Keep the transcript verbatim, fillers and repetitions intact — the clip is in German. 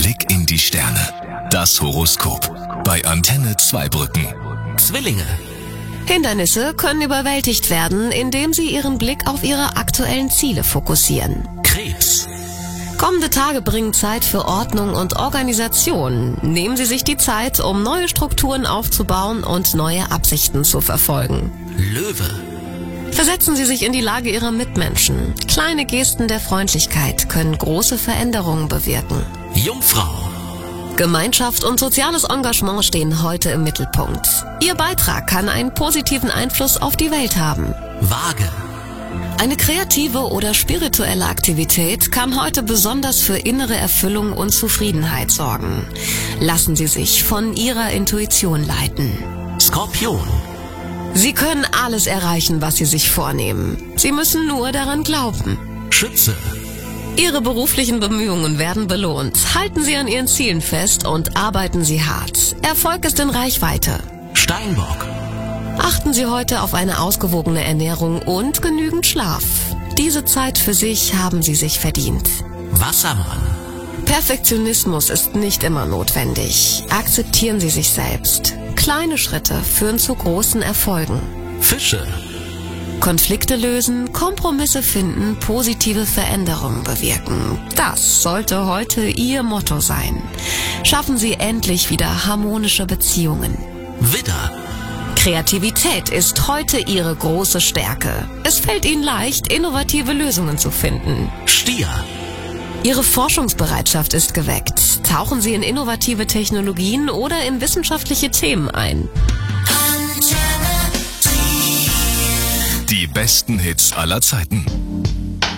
Blick in die Sterne. Das Horoskop bei Antenne Zweibrücken. Zwillinge. Hindernisse können überwältigt werden, indem Sie Ihren Blick auf Ihre aktuellen Ziele fokussieren. Krebs. Kommende Tage bringen Zeit für Ordnung und Organisation. Nehmen Sie sich die Zeit, um neue Strukturen aufzubauen und neue Absichten zu verfolgen. Löwe. Versetzen Sie sich in die Lage Ihrer Mitmenschen. Kleine Gesten der Freundlichkeit können große Veränderungen bewirken. Jungfrau. Gemeinschaft und soziales Engagement stehen heute im Mittelpunkt. Ihr Beitrag kann einen positiven Einfluss auf die Welt haben. Waage. Eine kreative oder spirituelle Aktivität kann heute besonders für innere Erfüllung und Zufriedenheit sorgen. Lassen Sie sich von Ihrer Intuition leiten. Skorpion. Sie können alles erreichen, was Sie sich vornehmen. Sie müssen nur daran glauben. Schütze. Ihre beruflichen Bemühungen werden belohnt. Halten Sie an Ihren Zielen fest und arbeiten Sie hart. Erfolg ist in Reichweite. Steinbock. Achten Sie heute auf eine ausgewogene Ernährung und genügend Schlaf. Diese Zeit für sich haben Sie sich verdient. Wassermann. Perfektionismus ist nicht immer notwendig. Akzeptieren Sie sich selbst. Kleine Schritte führen zu großen Erfolgen. Fische. Konflikte lösen, Kompromisse finden, positive Veränderungen bewirken. Das sollte heute Ihr Motto sein. Schaffen Sie endlich wieder harmonische Beziehungen. Widder. Kreativität ist heute Ihre große Stärke. Es fällt Ihnen leicht, innovative Lösungen zu finden. Stier. Ihre Forschungsbereitschaft ist geweckt. Tauchen Sie in innovative Technologien oder in wissenschaftliche Themen ein. Die besten Hits aller Zeiten.